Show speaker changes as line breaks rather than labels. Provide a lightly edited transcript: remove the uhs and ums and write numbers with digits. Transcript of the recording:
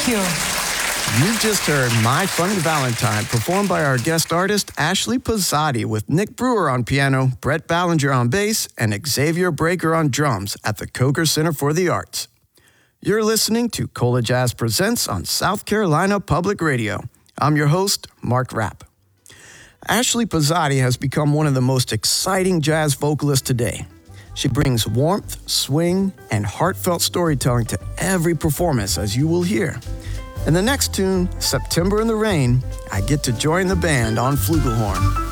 Thank you.
You just heard My Funny Valentine, performed by our guest artist, Ashley Pizzatti, with Nick Brewer on piano, Brett Ballinger on bass, and Xavier Breaker on drums at the Coker Center for the Arts. You're listening to Cola Jazz Presents on South Carolina Public Radio. I'm your host, Mark Rapp. Ashley Pizzatti has become one of the most exciting jazz vocalists today. She brings warmth, swing, and heartfelt storytelling to every performance, as you will hear. In the next tune, September in the Rain, I get to join the band on flugelhorn.